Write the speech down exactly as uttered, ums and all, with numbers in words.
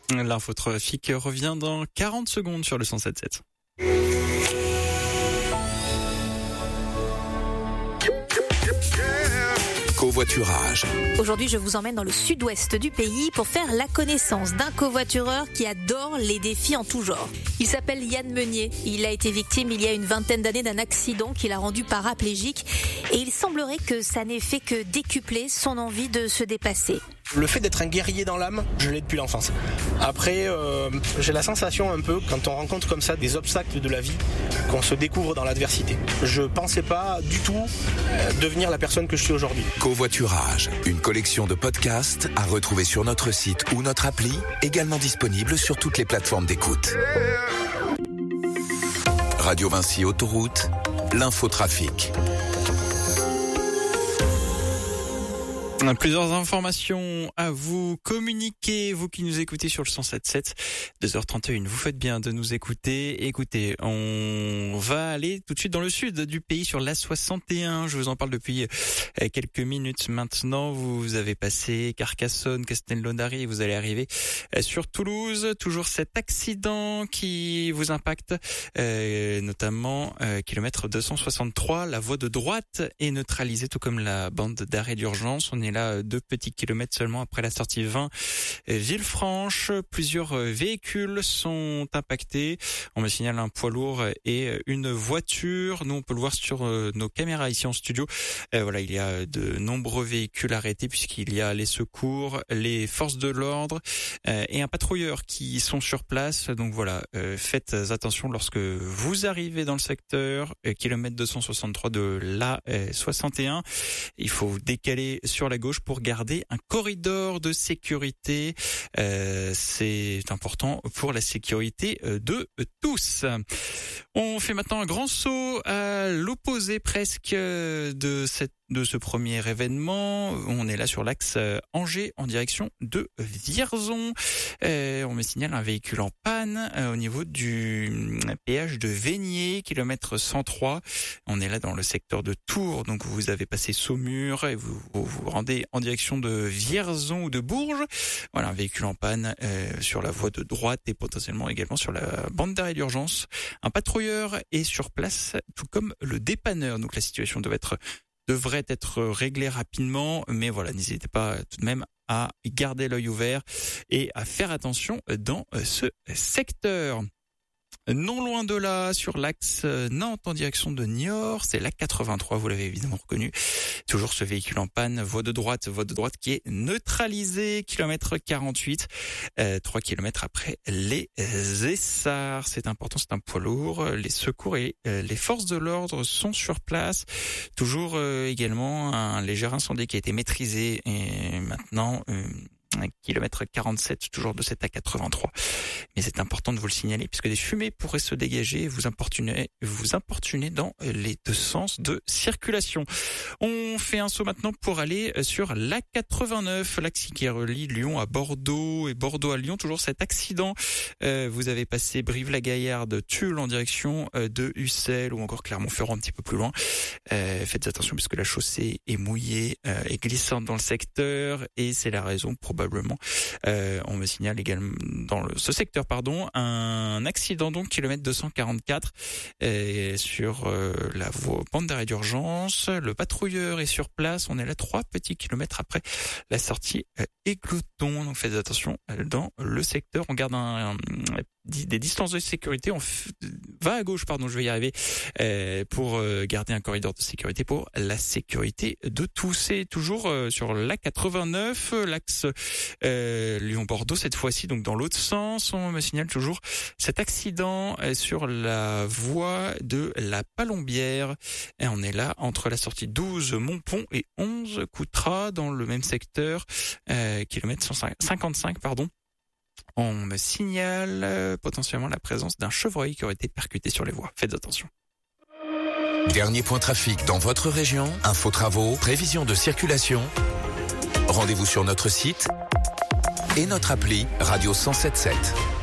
L'infotrafic revient dans quarante secondes sur le cent sept sept. Covoiturage. Aujourd'hui, je vous emmène dans le sud-ouest du pays pour faire la connaissance d'un covoitureur qui adore les défis en tout genre. Il s'appelle Yann Meunier. Il a été victime il y a une vingtaine d'années d'un accident qui l'a rendu paraplégique et il semblerait que ça n'ait fait que décupler son envie de se déplacer. Le fait d'être un guerrier dans l'âme, je l'ai depuis l'enfance. Après, euh, j'ai la sensation un peu, quand on rencontre comme ça des obstacles de la vie, qu'on se découvre dans l'adversité. Je pensais pas du tout euh, devenir la personne que je suis aujourd'hui. Covoiturage, une collection de podcasts à retrouver sur notre site ou notre appli, également disponible sur toutes les plateformes d'écoute. Radio Vinci Autoroute, l'infotrafic. Plusieurs informations à vous communiquer, vous qui nous écoutez sur le cent sept sept, deux heures trente et une. Vous faites bien de nous écouter. Écoutez, on va aller tout de suite dans le sud du pays sur l'A soixante et un. Je vous en parle depuis quelques minutes maintenant. Vous avez passé Carcassonne, Castelnaudary et vous allez arriver sur Toulouse. Toujours cet accident qui vous impacte, euh, notamment euh, kilomètre deux cent soixante-trois. La voie de droite est neutralisée, tout comme la bande d'arrêt d'urgence. On est là deux petits kilomètres seulement après la sortie vingt Villefranche. Plusieurs véhicules sont impactés. On me signale un poids lourd et une voiture. Nous, on peut le voir sur nos caméras ici en studio. Euh, voilà, il y a de nombreux véhicules arrêtés puisqu'il y a les secours, les forces de l'ordre euh, et un patrouilleur qui sont sur place. Donc voilà, euh, faites attention lorsque vous arrivez dans le secteur, euh, kilomètre deux cent soixante-trois de l'A soixante et un. Il faut vous décaler sur la gauche pour garder un corridor de sécurité. Euh, c'est important pour la sécurité de tous. On fait maintenant un grand saut à l'opposé presque de cette de ce premier événement. On est là sur l'axe Angers en direction de Vierzon. Euh, on me signale un véhicule en panne euh, au niveau du péage de Vénier, kilomètre cent trois. On est là dans le secteur de Tours, donc vous avez passé Saumur et vous vous, vous rendez en direction de Vierzon ou de Bourges. Voilà, un véhicule en panne euh, sur la voie de droite et potentiellement également sur la bande d'arrêt d'urgence. Un patrouilleur est sur place, tout comme le dépanneur. Donc la situation doit être devrait être réglé rapidement, mais voilà, n'hésitez pas tout de même à garder l'œil ouvert et à faire attention dans ce secteur. Non loin de là, sur l'axe Nantes en direction de Niort, c'est l'A quatre-vingt-trois, vous l'avez évidemment reconnu. Toujours ce véhicule en panne, voie de droite, voie de droite qui est neutralisée, kilomètre quarante-huit, euh, trois kilomètres après les Essarts. C'est important, c'est un poids lourd. Les secours et euh, les forces de l'ordre sont sur place. Toujours euh, également un léger incendie qui a été maîtrisé et maintenant... Euh, kilomètre quarante-sept, toujours de cette A quatre-vingt-trois. Mais c'est important de vous le signaler puisque des fumées pourraient se dégager et vous importuner, vous importuner dans les deux sens de circulation. On fait un saut maintenant pour aller sur l'A quatre-vingt-neuf, l'axe qui relie Lyon à Bordeaux et Bordeaux à Lyon. Toujours cet accident. Euh, vous avez passé Brive-la-Gaillarde, Tulle en direction de Ussel ou encore Clermont-Ferrand un petit peu plus loin. Euh, faites attention puisque la chaussée est mouillée euh, et glissante dans le secteur et c'est la raison probablement Euh, on me signale également dans le, ce secteur, pardon, un accident donc kilomètre deux cent quarante-quatre euh, sur euh, la voie bande d'arrêt d'urgence. Le patrouilleur est sur place. On est là trois petits kilomètres après la sortie euh, Églouton. Donc faites attention euh, dans le secteur. On garde un, un des distances de sécurité. On f... va à gauche, pardon, je vais y arriver, euh, pour euh, garder un corridor de sécurité pour la sécurité de tous. C'est toujours euh, sur l'A quatre-vingt-neuf, l'axe euh, Lyon-Bordeaux cette fois-ci, donc dans l'autre sens. On me signale toujours cet accident euh, sur la voie de la Palombière. Et on est là entre la sortie douze Montpont et onze Coutras dans le même secteur, euh, kilomètre cent cinquante-cinq, pardon. On me signale euh, potentiellement la présence d'un chevreuil qui aurait été percuté sur les voies. Faites attention. Dernier point trafic dans votre région, info travaux, prévision de circulation. Rendez-vous sur notre site et notre appli Radio cent sept sept.